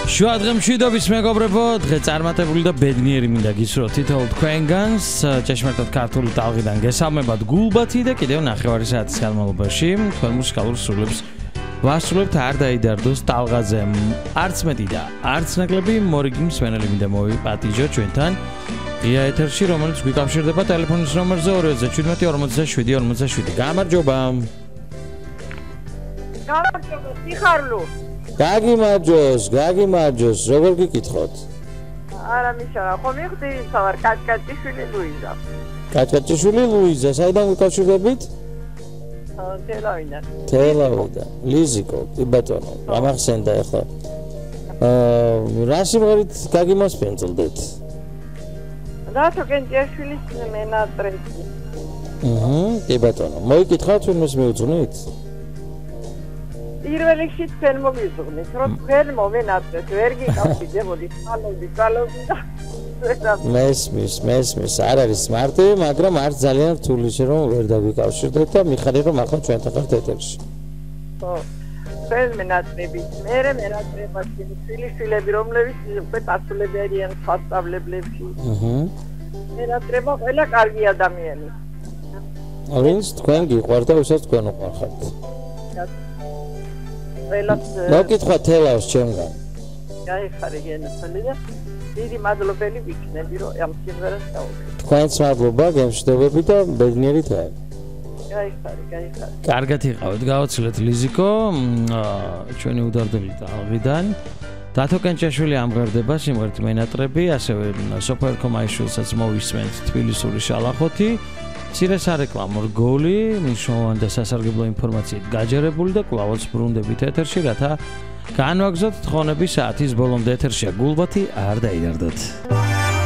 შუა დღემშვიდობის მეგობრებო, დღე წარმატებული და ბედნიერი მინდა გისურვოთ თითოეულ თქვენგანს. ჭეშმარიტად ქართული ტალღიდან გესალმებათ გულბათი და კიდევ ნახევარი საათის განმავლობაში თქვენ მუსიკალურ სრულებს ვასრულებთ არ დაიდარდოს ტალღაზე. არც მეტი და არც ნაკლები მორიგი მსმენელი მინდა მოვიპატიჟოთ ჩვენთან. ღია ეთერში, რომელიც გვიკავშირდება ტელეფონის ნომერზე 217 47 გამარჯობა. გამარჯობა, სიხარლო. გაგიმარჯოს, როგორ გიკითხოთ? არა მიშარა, ხო მიხდი სავარ კაჭკაჭიშვილი ლუიზა. კაჭკაჭიშვილი ლუიზა, საიდან გიკავშირდებით? თელავიდან. ლიზიკო, კი ბატონო, გამახსენდა ახლა. რა სიმღერით გაგიმოსპენძლდეთ? რატო კენჭიაშვილის მენატრები. კი ბატონო, მოიკითხავთ ვინმეს მიუძღვნით? პირველ რიგში თქვენ მოგიზღვნით, რომ თქვენ მომენატრეთ, ვერ გიკავშირდებოდით, ხალოდი და მესმის, არ არის მარტივი, მაგრამ არც ძალიან რთული რომ ვერ დაგვიკავშირდეთ და მიხარია რომ ახლა ჩვენთან ხართ ეთერში. ხო. თქვენ მენატრები, მე მენატრებაში შვილები, რომლებიც უკვე დასულები არიან სასწავლებლებში. მენატრება ყველა კარგი ადამიანი. ვინც თქვენ გიყვართ და ვისაც თქვენ უყვარხართ. მოგკითხვა თელავს ჩემგან. გაიხარე გენაცალი და დიდი მადლობელი ვიქნები რომ ამ სიმღერას გავუკეთე. თქვენც მადლობა, გემშვიდობები და ბედნიერი დღე. გაიხარე. კარგად იყავით, გავაცილეთ ლიზიკო, ჩვენი უდარდელი ტალღიდან. დათო კენჭაშვილი ამღერდება სიმღერით მენატრები, ასევე სოფო ერქომაიშვილსაც მოვისმენთ თბილისური შალახოთი. მცირე სარეკლამო რგოლი, მნიშვნელოვანი და სასარგებლო ინფორმაციით გაჯერებული და კვლავაც ბრუნდებით ეთერში, რათა განვაგზავნოთ თხოვნების საათის ბოლომდე ეთერშია გულბათი არ დაიდარდოთ.